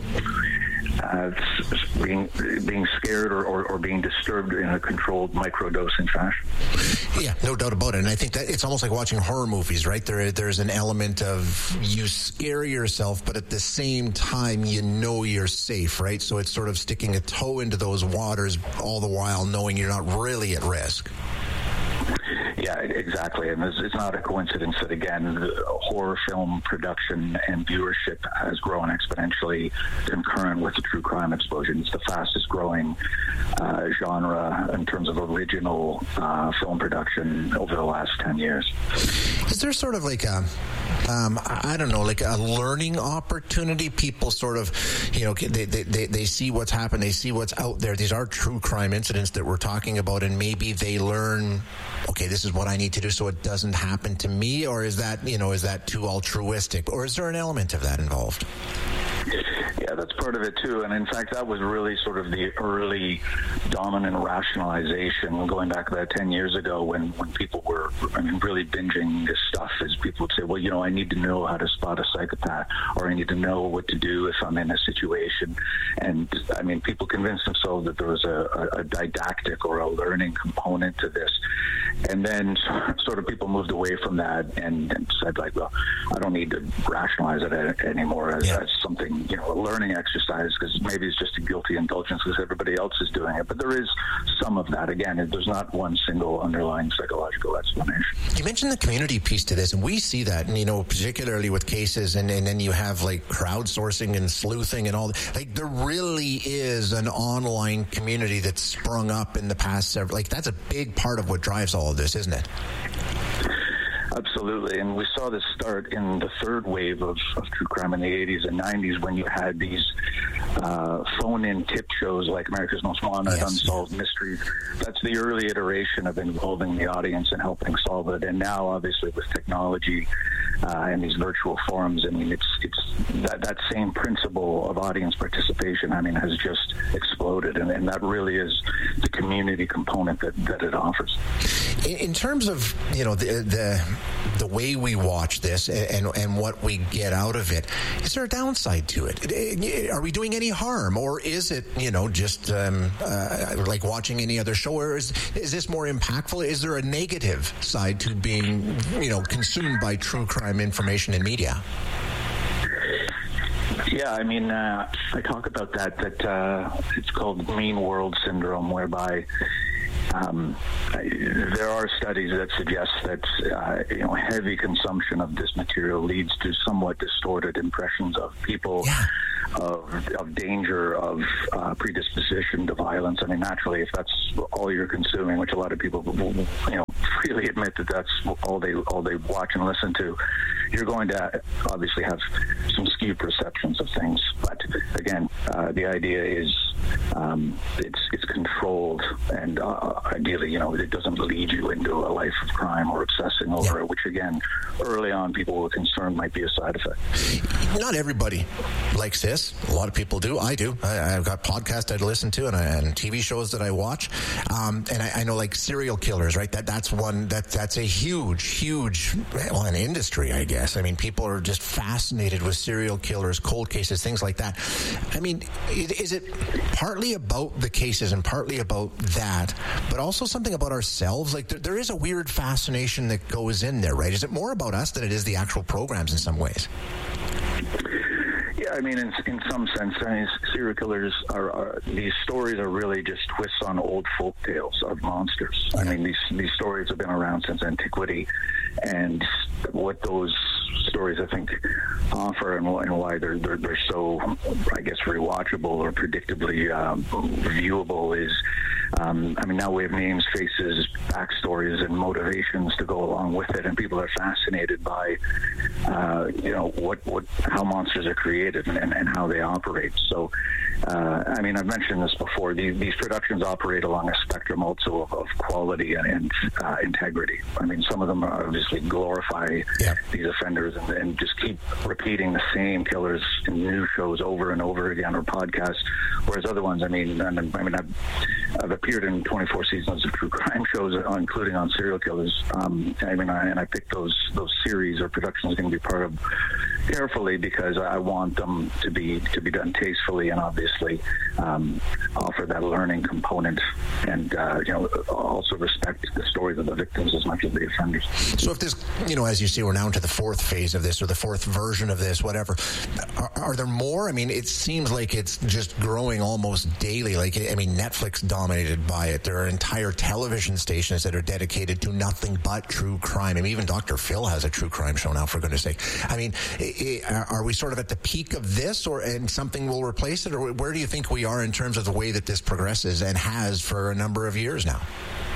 Speaker 6: uh, being being scared or, or, or being disturbed in a controlled microdosing fashion.
Speaker 14: Yeah, no doubt about it. And I think that it's almost like watching horror movies, right? There, there's an element of you scare yourself, but at the same time, you know you're safe, right? So it's sort of sticking a toe into those waters all the while knowing you're not really at risk.
Speaker 6: Yeah, exactly. And it's not a coincidence that, again, horror film production and viewership has grown exponentially concurrent with the true crime explosion. It's the fastest growing uh, genre in terms of original uh, film production over the last ten years.
Speaker 14: Is there sort of like a, um, I don't know, like a learning opportunity? People sort of, you know, they, they, they, they see what's happened, they see what's out there. These are true crime incidents that we're talking about, and maybe they learn, okay, this is what I need to do so it doesn't happen to me? Or is that, you know, is that too altruistic? Or is there an element of that involved?
Speaker 6: Yeah, that's part of it too. And in fact, that was really sort of the early dominant rationalization going back about ten years ago when, when people were, I mean, really binging this stuff, is people would say, well, you know, I need to know how to spot a psychopath, or I need to know what to do if I'm in a situation. And I mean, people convinced themselves that there was a, a, a didactic or a learning component to this. And then sort of people moved away from that and, and said, like, well, I don't need to rationalize it anymore as, yeah. as something, you know, a learning exercise, because maybe it's just a guilty indulgence because everybody else is doing it. But there is some of that. Again, there's not one single underlying psychological explanation.
Speaker 14: You mentioned the community piece to this, and we see that, and, you know, particularly with cases, and, and then you have, like, crowdsourcing and sleuthing and all that. Like, there really is an online community that's sprung up in the past several, like, that's a big part of what drives all of this, isn't it?
Speaker 6: Absolutely, and we saw this start in the third wave of, of true crime in the eighties and nineties when you had these uh, phone-in tip shows like America's Most Wanted, yes. Unsolved Mysteries. That's the early iteration of involving the audience and helping solve it. And now, obviously, with technology uh, and these virtual forums, I mean, it's it's that, that same principle of audience participation, I mean, has just exploded, and, and that really is the community component that, that it offers.
Speaker 14: In, in terms of, you know, the, the the way we watch this and and what we get out of it, is there a downside to it? Are we doing any harm, or is it, you know, just um, uh, like watching any other show, or is is this more impactful? Is there a negative side to being, you know, consumed by true crime information and media?
Speaker 6: Yeah, I mean, uh, I talk about that, that uh, it's called mean world syndrome, whereby um, there are studies that suggest that, uh, you know, heavy consumption of this material leads to somewhat distorted impressions of people, yeah. of, of danger, of uh, predisposition to violence. I mean, naturally, if that's all you're consuming, which a lot of people, you know, freely admit that that's all they all they watch and listen to, you're going to obviously have some skewed perceptions of things. But again, uh, the idea is um, it's it's controlled, and uh, ideally, you know, it doesn't lead you into a life of crime or obsessing over yeah. it, which again, early on, people were concerned might be a side effect.
Speaker 14: Not everybody likes this. A lot of people do. I do. I, I've got podcasts I listen to and, I, and T V shows that I watch. Um, and I, I know, like, serial killers, right? That that's one that that's a huge, huge, well, an industry, I guess. I mean, people are just fascinated with serial killers, cold cases, things like that. I mean, is it partly about the cases and partly about that, but also something about ourselves? Like, there, there is a weird fascination that goes in there, right? Is it more about us than it is the actual programs in some ways?
Speaker 6: Yeah, I mean, in, in some sense, I mean, serial killers are, are these stories are really just twists on old folk tales of monsters. I mean, these these stories have been around since antiquity, and what those stories, I think, offer and, and why they're, they're they're so, I guess, rewatchable or predictably um, viewable is, um, I mean, now we have names, faces, backstories, and motivations to go along with it, and people are fascinated by, uh, you know, what what how monsters are created and, and how they operate. So, uh, I mean, I've mentioned this before. These, these productions operate along a spectrum also of, of quality and, and uh, integrity. I mean, some of them obviously glorify yeah. these offenders and, and just keep repeating the same killers in new shows over and over again, or podcasts. Whereas other ones, I mean, and, I mean, I've, I've appeared in twenty-four seasons of true crime shows, including on serial killers. Um, I mean, I, and I picked those those series or productions going to be part of carefully because I want them to be to be done tastefully and obviously um, offer that learning component, and uh, you know, also respect the stories of the victims as much as the offenders.
Speaker 14: So if this, you know, as you see, we're now into the fourth phase of this, or the fourth version of this, whatever. Are, are there more? I mean, it seems like it's just growing almost daily. Like, I mean, Netflix dominated by it. There are entire television stations that are dedicated to nothing but true crime. I mean, even Doctor Phil has a true crime show now, for goodness sake. I mean, are we sort of at the peak of this, or and something will replace it, or where do you think we are in terms of the way that this progresses and has for a number of years now?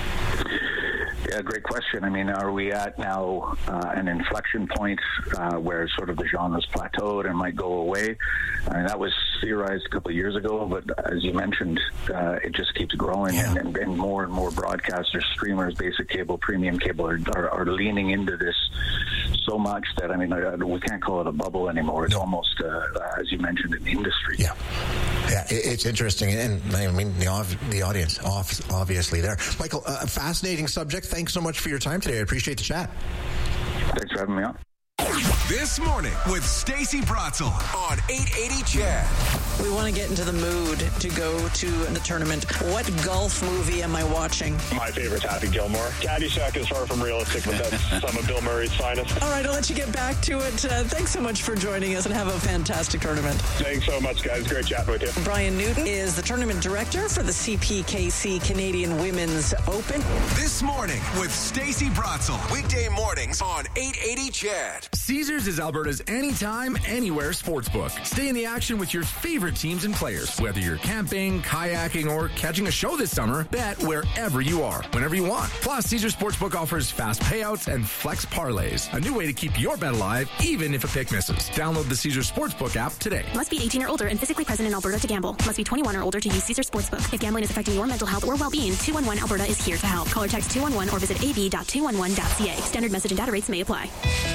Speaker 6: Yeah, great question. I mean, are we at now uh, an inflection point uh, where sort of the genre's plateaued and might go away? I mean, that was theorized a couple of years ago, but as you mentioned, uh, it just keeps growing, yeah. and, and, and more and more broadcasters, streamers, basic cable, premium cable are, are, are leaning into this so much that, I mean, we can't call it a bubble anymore. It's almost, uh, as you mentioned, an industry.
Speaker 14: Yeah. Yeah, it's interesting, and I mean, the, the audience, obviously there. Michael, a fascinating subject. Thanks so much for your time today. I appreciate the chat.
Speaker 6: Thanks for having me on.
Speaker 3: This morning with Stacey Bratzel on eight eighty C H E D.
Speaker 7: We want to get into the mood to go to the tournament. What golf movie am I watching?
Speaker 15: My favorite's Happy Gilmore. Caddyshack is far from realistic, but that's some of Bill Murray's finest.
Speaker 7: All right, I'll let you get back to it. Uh, thanks so much for joining us, and have a fantastic tournament.
Speaker 15: Thanks so much, guys. Great chatting with you.
Speaker 7: Brian Newton is the tournament director for the C P K C Canadian Women's Open.
Speaker 3: This morning with Stacey Bratzel. Weekday mornings on eight eighty C H E D.
Speaker 19: Caesar's Caesars is Alberta's anytime, anywhere sportsbook. Stay in the action with your favorite teams and players. Whether you're camping, kayaking, or catching a show this summer, bet wherever you are, whenever you want. Plus, Caesars Sportsbook offers fast payouts and flex parlays. A new way to keep your bet alive, even if a pick misses. Download the Caesars Sportsbook app today.
Speaker 22: Must be eighteen or older and physically present in Alberta to gamble. Must be twenty-one or older to use Caesars Sportsbook. If gambling is affecting your mental health or well-being, two one one Alberta is here to help. Call or text two one one or visit a b dot two one one dot c a. Standard message and data rates may apply.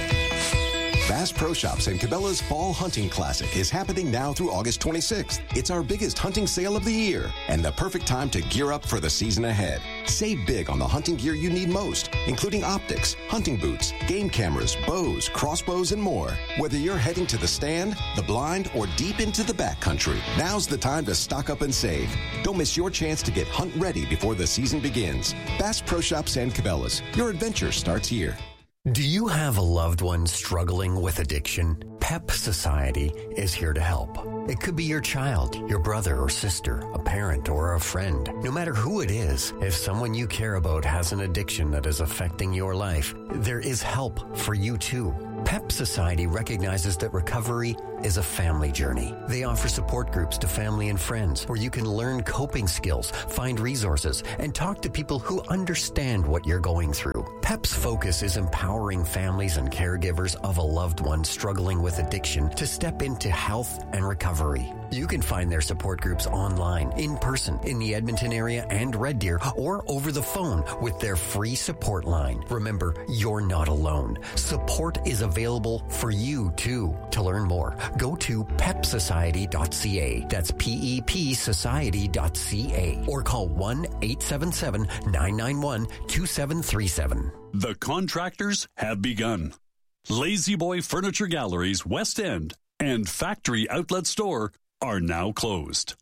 Speaker 20: Bass Pro Shops and Cabela's Fall Hunting Classic is happening now through August twenty-sixth. It's our biggest hunting sale of the year and the perfect time to gear up for the season ahead. Save big on the hunting gear you need most, including optics, hunting boots, game cameras, bows, crossbows, and more. Whether you're heading to the stand, the blind, or deep into the backcountry, now's the time to stock up and save. Don't miss your chance to get hunt ready before the season begins. Bass Pro Shops and Cabela's. Your adventure starts here.
Speaker 21: Do you have a loved one struggling with addiction? PEP Society is here to help. It could be your child, your brother or sister, a parent or a friend. No matter who it is, if someone you care about has an addiction that is affecting your life, there is help for you too. PEP Society recognizes that recovery is a family journey. They offer support groups to family and friends where you can learn coping skills, find resources, and talk to people who understand what you're going through. PEP's focus is empowering families and caregivers of a loved one struggling with addiction to step into health and recovery. You can find their support groups online, in person, in the Edmonton area and Red Deer, or over the phone with their free support line. Remember, you're not alone. Support is available for you, too. To learn more, go to pep society dot c a. That's P E P society dot c a. Or call one eight seven seven, nine nine one, two seven three seven.
Speaker 23: The contractors have begun. Lazy Boy Furniture Galleries West End and Factory Outlet Store are now closed.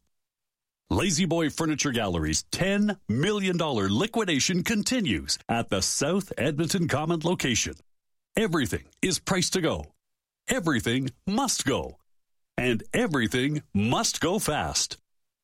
Speaker 23: Lazy Boy Furniture Gallery's ten million dollars liquidation continues at the South Edmonton Common location. Everything is priced to go. Everything must go. And everything must go fast.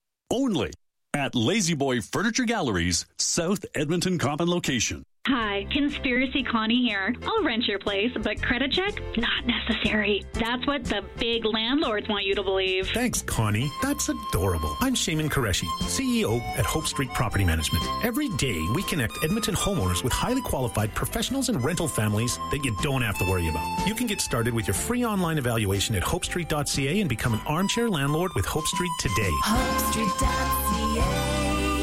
Speaker 23: Only at Lazy Boy Furniture Gallery's South Edmonton Common location.
Speaker 24: Hi, Conspiracy Connie here. I'll rent your place, but credit check? Not necessary. That's what the big landlords want you to believe.
Speaker 2: Thanks, Connie. That's adorable. I'm Shaman Qureshi, C E O at Hope Street Property Management. Every day, we connect Edmonton homeowners with highly qualified professionals and rental families that you don't have to worry about. You can get started with your free online evaluation at hope street dot c a and become an armchair landlord with Hope Street today.
Speaker 10: hope street dot c a.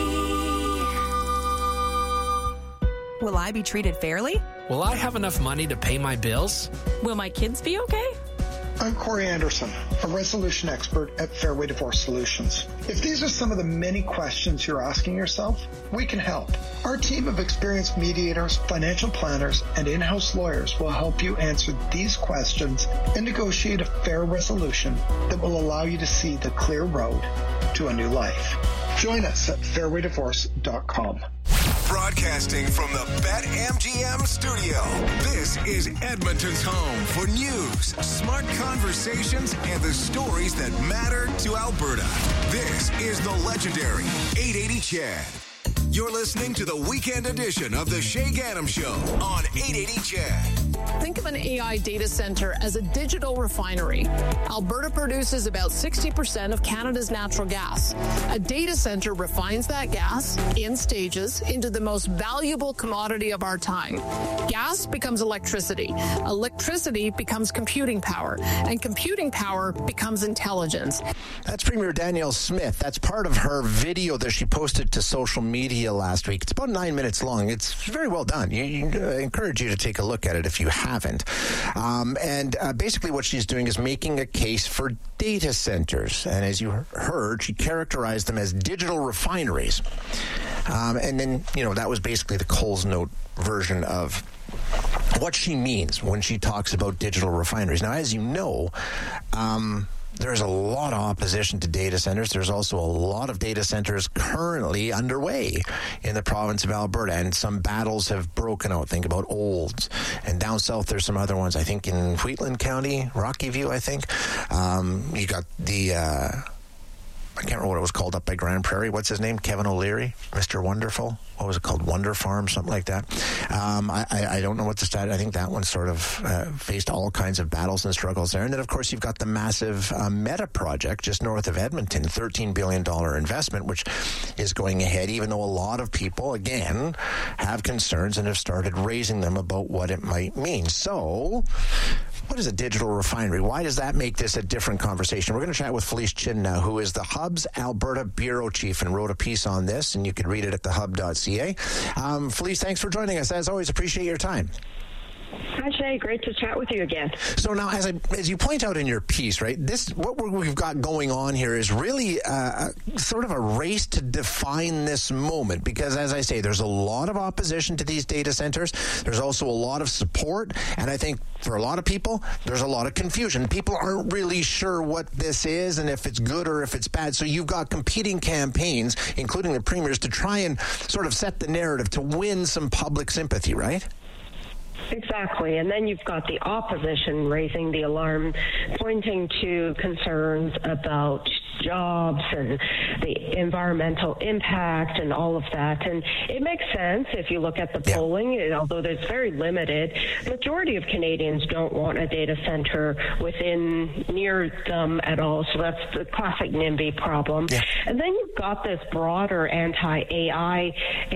Speaker 28: Will I be treated fairly?
Speaker 25: Will I have enough money to pay my bills?
Speaker 28: Will my kids be okay?
Speaker 26: I'm Corey Anderson, a resolution expert at Fairway Divorce Solutions. If these are some of the many questions you're asking yourself, we can help. Our team of experienced mediators, financial planners, and in-house lawyers will help you answer these questions and negotiate a fair resolution that will allow you to see the clear road to a new life. Join us at fairway divorce dot com.
Speaker 3: Broadcasting from the BetMGM studio, this is Edmonton's home for news, smart conversations, and the stories that matter to Alberta. This is the legendary eight eighty C H E D. You're listening to the weekend edition of the Shay Ganem Show on eight eighty C H E D.
Speaker 9: Think of an A I data center as a digital refinery. Alberta produces about sixty percent of Canada's natural gas. A data center refines that gas in stages into the most valuable commodity of our time. Gas becomes electricity. Electricity becomes computing power. And computing power becomes intelligence.
Speaker 14: That's Premier Danielle Smith. That's part of her video that she posted to social media last week. It's about nine minutes long. It's very well done. You, you, I encourage you to take a look at it if you haven't. Um, and uh, basically what she's doing is making a case for data centers. And as you heard, she characterized them as digital refineries. Um, and then, you know, that was basically the Coles Note version of what she means when she talks about digital refineries. Now, as you know, um, there's a lot of opposition to data centers. There's also a lot of data centers currently underway in the province of Alberta, and some battles have broken out. Think about Olds. And down south, there's some other ones, I think, in Wheatland County, Rocky View, I think. Um, you got the... Uh, I can't remember what it was called up by Grand Prairie. What's his name? Kevin O'Leary, Mister Wonderful. What was it called? Wonder Farm, something like that. Um, I, I don't know what the stat. I think that one sort of uh, faced all kinds of battles and struggles there. And then, of course, you've got the massive uh, Meta project just north of Edmonton, thirteen billion dollars investment, which is going ahead, even though a lot of people, again, have concerns and have started raising them about what it might mean. So, what is a digital refinery? Why does that make this a different conversation? We're going to chat with Felice Chin now, who is the Hub's Alberta Bureau Chief and wrote a piece on this, and you can read it at the hub dot c a. Um, Felice, thanks for joining us. As always, appreciate your time.
Speaker 1: Hi, Shay. Great to chat with you again.
Speaker 14: So now, as I, as you point out in your piece, right, this what we've got going on here is really uh, sort of a race to define this moment, because, as I say, there's a lot of opposition to these data centers. There's also a lot of support, and I think for a lot of people, there's a lot of confusion. People aren't really sure what this is and if it's good or if it's bad. So you've got competing campaigns, including the premiers, to try and sort of set the narrative to win some public sympathy, right?
Speaker 1: Exactly. And then you've got the opposition raising the alarm, pointing to concerns about jobs and the environmental impact and all of that. And it makes sense if you look at the yeah. polling, although there's very limited. The majority of Canadians don't want a data center within near them at all. So that's the classic NIMBY problem. Yeah. And then you've got this broader anti-A I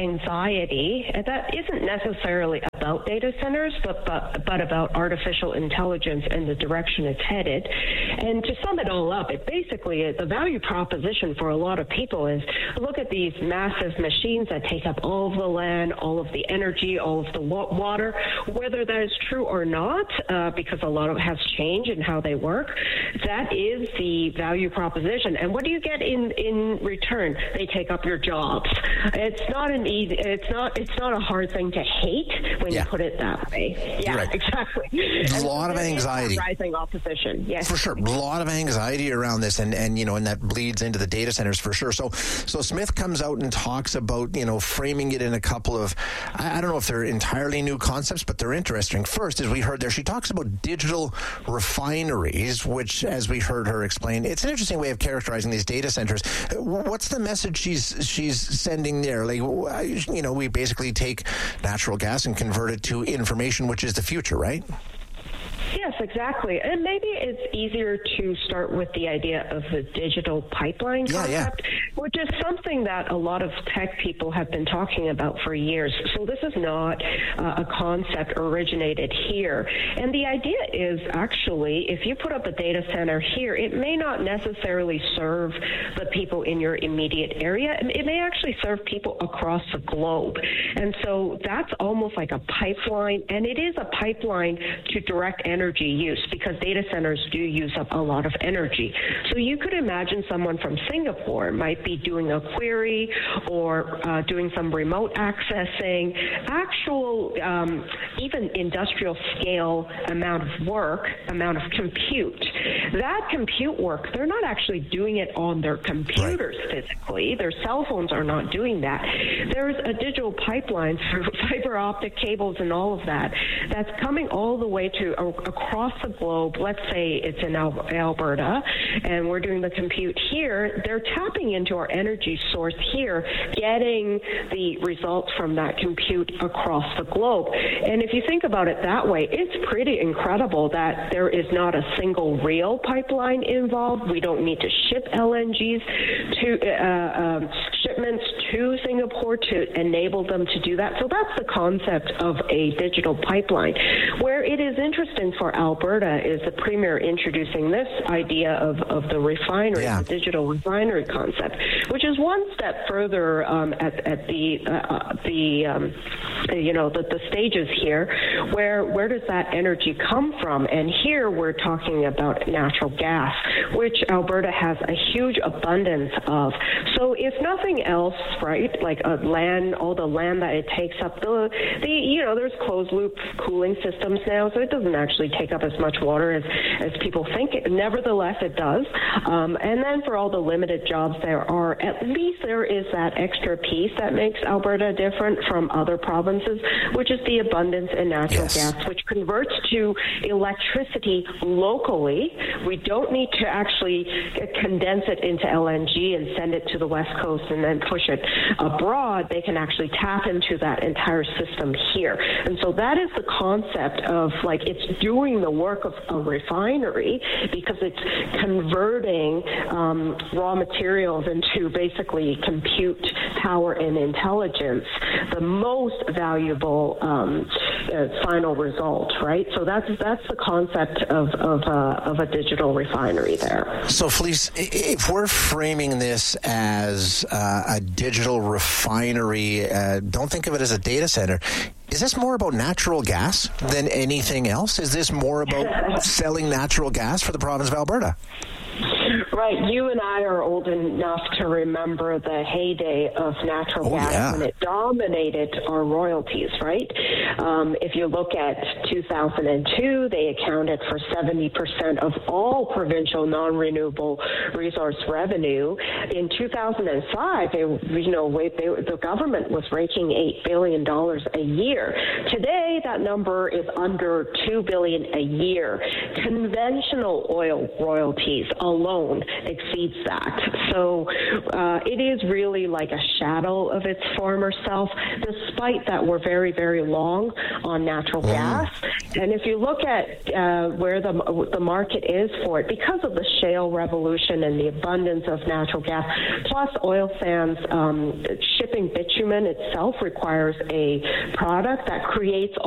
Speaker 1: anxiety, and that isn't necessarily about data centers, but, but but about artificial intelligence and the direction it's headed. And to sum it all up, it basically, the value proposition for a lot of people is, look at these massive machines that take up all of the land, all of the energy, all of the water, whether that is true or not, uh, because a lot of it has changed in how they work. That is the value proposition. And what do you get in, in return? They take up your jobs. It's not an easy, it's not, it's not a hard thing to hate when yeah. you put it that way. Yeah, right. Exactly.
Speaker 14: A lot of anxiety.
Speaker 1: Rising opposition. Yes.
Speaker 14: For sure. A lot of anxiety around this, and, and you know, and that bleeds into the data centers for sure. So so Smith comes out and talks about, you know, framing it in a couple of, I, I don't know if they're entirely new concepts, but they're interesting. First, as we heard there, she talks about digital refineries, which, as we heard her explain, it's an interesting way of characterizing these data centers. What's the message she's she's sending there? Like, you know, we basically take natural gas and convert it to information, which is the future, right?
Speaker 1: Yes, exactly. And maybe it's easier to start with the idea of the digital pipeline
Speaker 14: yeah,
Speaker 1: concept,
Speaker 14: yeah.
Speaker 1: which is something that a lot of tech people have been talking about for years. So this is not uh, a concept originated here. And the idea is actually, if you put up a data center here, it may not necessarily serve the people in your immediate area. It may actually serve people across the globe. And so that's almost like a pipeline, and it is a pipeline to direct energy energy use, because data centers do use up a lot of energy. So you could imagine someone from Singapore might be doing a query or uh, doing some remote accessing, actual, um, even industrial scale amount of work, amount of compute. That compute work, they're not actually doing it on their computers right. physically. Their cell phones are not doing that. There's a digital pipeline through fiber optic cables and all of that that's coming all the way to uh, across the globe. Let's say it's in Al- Alberta, and we're doing the compute here. They're tapping into our energy source here, getting the results from that compute across the globe. And if you think about it that way, it's pretty incredible that there is not a single real pipeline involved. We don't need to ship L N Gs to uh, um, shipments to Singapore to enable them to do that. So that's the concept of a digital pipeline. Where it is interesting for Alberta is the Premier introducing this idea of, of the refinery, yeah. the digital refinery concept, which is one step further um, at, at the uh, the um, you know the, the stages here. Where where does that energy come from? And here we're talking about natural gas, which Alberta has a huge abundance of. So if nothing else, right, like a land, all the land that it takes up, the the you know there's closed loop cooling systems now, so it doesn't actually actually take up as much water as, as people think. Nevertheless, it does. Um, and then for all the limited jobs there are, at least there is that extra piece that makes Alberta different from other provinces, which is the abundance in natural yes. gas, which converts to electricity locally. We don't need to actually condense it into L N G and send it to the West Coast and then push it abroad. They can actually tap into that entire system here. And so that is the concept of, like, it's doing the work of a refinery because it's converting um, raw materials into basically compute power and intelligence, the most valuable um, uh, final result, right? So that's that's the concept of of, uh, of a digital refinery there.
Speaker 14: So, Felice, if we're framing this as uh, a digital refinery, uh, don't think of it as a data center. Is this more about natural gas than anything else? Is this more about selling natural gas for the province of Alberta?
Speaker 1: Right. You and I are old enough to remember the heyday of natural
Speaker 14: oh,
Speaker 1: gas
Speaker 14: yeah.
Speaker 1: when it dominated our royalties, right? Um, if you look at two thousand two, they accounted for seventy percent of all provincial non-renewable resource revenue. In two thousand five, they, you know, they, the government was raking eight billion dollars a year. Today, that number is under two billion dollars a year. Conventional oil royalties alone exceeds that. So uh, it is really like a shadow of its former self, despite that we're very, very long on natural mm. gas. And if you look at uh, where the the market is for it, because of the shale revolution and the abundance of natural gas, plus oil sands, um, shipping bitumen itself requires a product that creates